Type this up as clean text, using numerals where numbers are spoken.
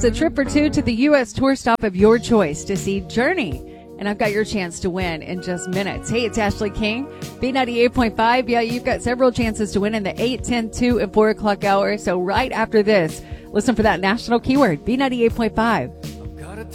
It's a trip or two to the U.S. tour stop of your choice to see Journey. And I've got your chance to win in just minutes. Hey, it's Ashley King, B98.5. Yeah, you've got several chances to win in the 8, 10, 2, and 4 o'clock hour. So right after this, listen for that national keyword, B98.5.